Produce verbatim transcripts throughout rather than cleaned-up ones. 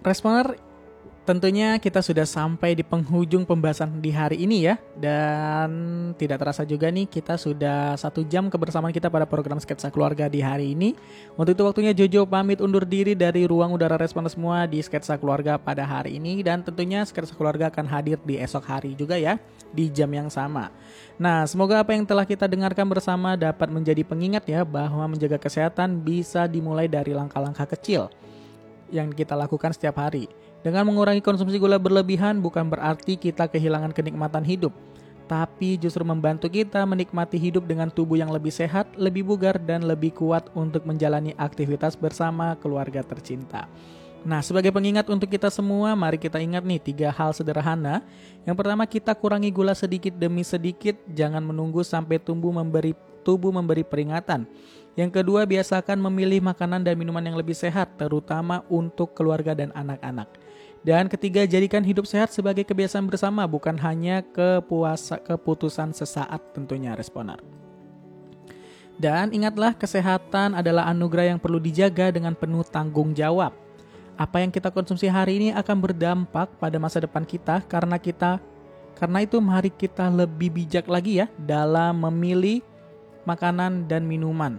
Responer, tentunya kita sudah sampai di penghujung pembahasan di hari ini ya. Dan tidak terasa juga nih kita sudah satu jam kebersamaan kita pada program Sketsa Keluarga di hari ini. Untuk itu waktunya Jojo pamit undur diri dari ruang udara Responer semua di Sketsa Keluarga pada hari ini. Dan tentunya Sketsa Keluarga akan hadir di esok hari juga ya, di jam yang sama. Nah, semoga apa yang telah kita dengarkan bersama dapat menjadi pengingat ya, bahwa menjaga kesehatan bisa dimulai dari langkah-langkah kecil yang kita lakukan setiap hari. Dengan mengurangi konsumsi gula berlebihan bukan berarti kita kehilangan kenikmatan hidup, tapi justru membantu kita menikmati hidup dengan tubuh yang lebih sehat, lebih bugar, dan lebih kuat untuk menjalani aktivitas bersama keluarga tercinta. Nah, sebagai pengingat untuk kita semua, mari kita ingat nih tiga hal sederhana. Yang pertama, kita kurangi gula sedikit demi sedikit, jangan menunggu sampai tubuh memberi tubuh memberi peringatan. Yang kedua, biasakan memilih makanan dan minuman yang lebih sehat, terutama untuk keluarga dan anak-anak. Dan ketiga, jadikan hidup sehat sebagai kebiasaan bersama, bukan hanya kepuasa, keputusan sesaat tentunya Responer. Dan ingatlah, kesehatan adalah anugerah yang perlu dijaga dengan penuh tanggung jawab. Apa yang kita konsumsi hari ini akan berdampak pada masa depan kita, karena kita karena itu mari kita lebih bijak lagi ya dalam memilih makanan dan minuman.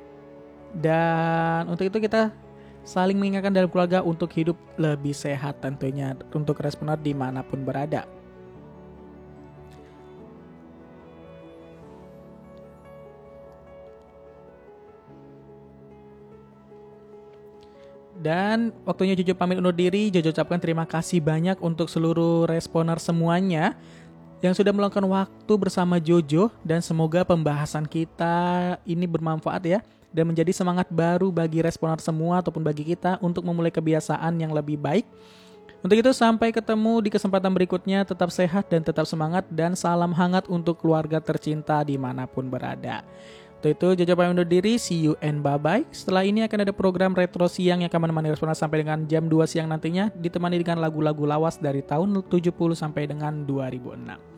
Dan untuk itu kita saling mengingatkan dalam keluarga untuk hidup lebih sehat tentunya untuk Responer dimanapun berada. Dan waktunya Jojo pamit undur diri. Jojo ucapkan terima kasih banyak untuk seluruh Responer semuanya yang sudah meluangkan waktu bersama Jojo, dan semoga pembahasan kita ini bermanfaat ya, dan menjadi semangat baru bagi Responer semua ataupun bagi kita untuk memulai kebiasaan yang lebih baik. Untuk itu sampai ketemu di kesempatan berikutnya. Tetap sehat dan tetap semangat, dan salam hangat untuk keluarga tercinta dimanapun berada. Untuk itu Jojo pamit undur diri, see you and bye bye. Setelah ini akan ada program Retro Siang yang akan menemani Responer sampai dengan jam dua siang nantinya, ditemani dengan lagu-lagu lawas dari tahun tujuh puluh sampai dengan dua ribu enam.